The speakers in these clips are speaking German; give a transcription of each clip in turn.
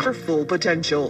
for full potential.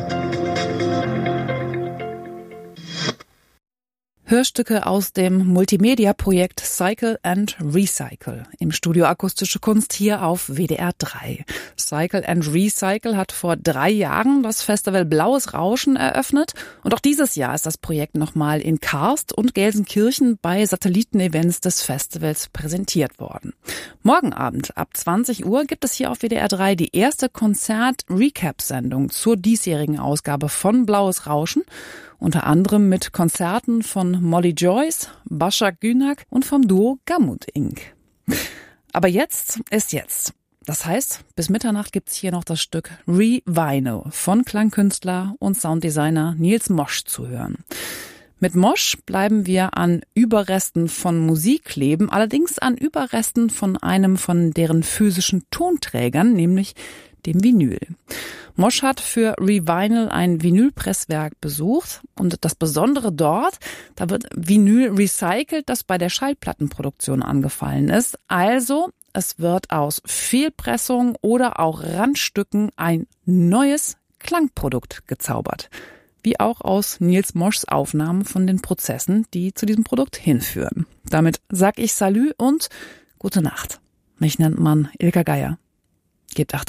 Hörstücke aus dem Multimedia-Projekt Cycle and Recycle im Studio Akustische Kunst hier auf WDR 3. Cycle and Recycle hat vor 3 Jahren das Festival Blaues Rauschen eröffnet und auch dieses Jahr ist das Projekt nochmal in Karst und Gelsenkirchen bei Satellitenevents des Festivals präsentiert worden. Morgen Abend ab 20 Uhr gibt es hier auf WDR 3 die erste Konzert-Recap-Sendung zur diesjährigen Ausgabe von Blaues Rauschen. Unter anderem mit Konzerten von Molly Joyce, Başak Günak und vom Duo Gamut Inc. Aber jetzt ist jetzt. Das heißt, bis Mitternacht gibt's hier noch das Stück Re-Vinyl von Klangkünstler und Sounddesigner Nils Mosch zu hören. Mit Mosch bleiben wir an Überresten von Musik kleben, allerdings an Überresten von einem von deren physischen Tonträgern, nämlich dem Vinyl. Mosch hat für Re-Vinyl ein Vinylpresswerk besucht und das Besondere dort, da wird Vinyl recycelt, das bei der Schallplattenproduktion angefallen ist. Also es wird aus Fehlpressungen oder auch Randstücken ein neues Klangprodukt gezaubert. Wie auch aus Nils Moschs Aufnahmen von den Prozessen, die zu diesem Produkt hinführen. Damit sag ich Salü und gute Nacht. Mich nennt man Ilka Geier. Gebt Acht.